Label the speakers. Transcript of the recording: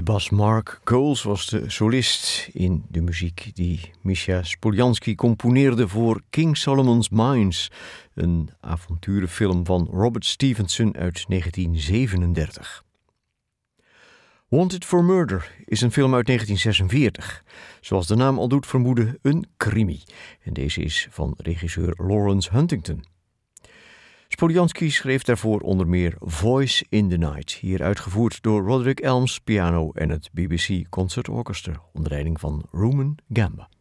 Speaker 1: bas Mark Coles was de solist in de muziek die Misha Spoljanski componeerde voor King Solomon's Mines, een avonturenfilm van Robert Stevenson uit 1937. Wanted for Murder is een film uit 1946. Zoals de naam al doet vermoeden, een krimi. En deze is van regisseur Lawrence Huntington. Spoljanski schreef daarvoor onder meer Voice in the Night, hier uitgevoerd door Roderick Elms, piano en het BBC Concert Orchestra, onder leiding van Rumen Gamba.